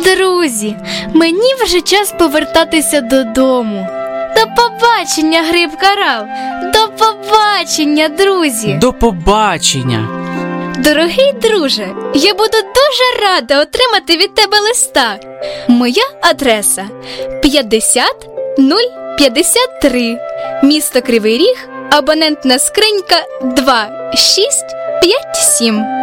Друзі, мені вже час повертатися додому. До побачення, Гриб Карал! До побачення, друзі! До побачення! Дорогий друже, я буду дуже рада отримати від тебе листа. Моя адреса 50053, місто Кривий Ріг, абонентна скринька 2657.